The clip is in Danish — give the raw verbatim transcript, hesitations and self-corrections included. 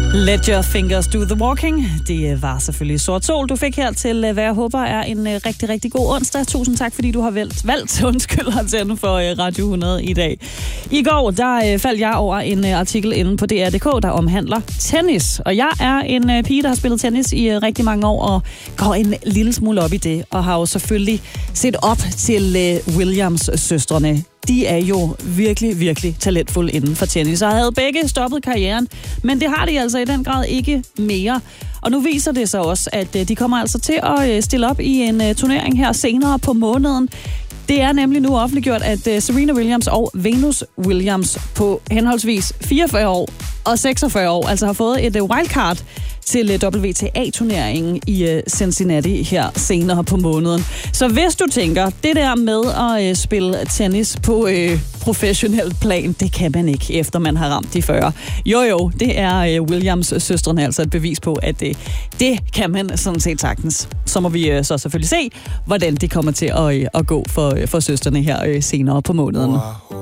Let your fingers do the walking. Det var selvfølgelig Sort Sol, du fik her til, hvad jeg håber er en rigtig, rigtig god onsdag. Tusind tak, fordi du har valgt, valgt undskyld, at sende for Radio hundrede i dag. I går, der faldt jeg over en artikel inde på D R punktum D K, der omhandler tennis. Og jeg er en pige, der har spillet tennis i rigtig mange år, og går en lille smule op i det, og har jo selvfølgelig set op til Williams-søstrene. De er jo virkelig, virkelig talentfulde inden for tennis, og havde begge stoppet karrieren, men det har de altså i den grad ikke mere. Og nu viser det sig også, at de kommer altså til at stille op i en turnering her senere på måneden. Det er nemlig nu offentliggjort, at Serena Williams og Venus Williams på henholdsvis fireogfyrre år og seksogfyrre år, altså har fået et wildcard til W T A-turneringen i Cincinnati her senere på måneden. Så hvis du tænker, det der med at spille tennis på øh, professionelt plan, det kan man ikke, efter man har ramt de fyrre. Jo jo, det er øh, Williams-søstrene altså et bevis på, at øh, det kan man sådan set sagtens. Så må vi øh, så selvfølgelig se, hvordan det kommer til at, øh, at gå for, øh, for søstrene her øh, senere på måneden. Wow.